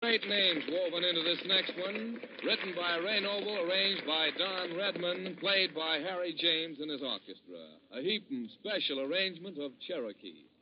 great names woven into this next one. Written by Ray Noble, arranged by Don Redman, played by Harry James and his orchestra. A heapin' special arrangement of Cherokee.